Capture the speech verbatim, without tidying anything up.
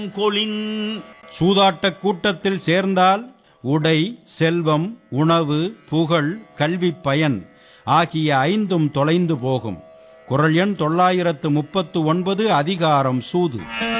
கொளின் சூதாட்டக் கூட்டத்தில் சேர்ந்தால் உடை, செல்வம், உணவு, புகழ், கல்விப் பயன் ஆகிய ஐந்தும் தொலைந்து போகும். குறள் எண் தொள்ளாயிரத்து முப்பத்து ஒன்பது. அதிகாரம் சூது.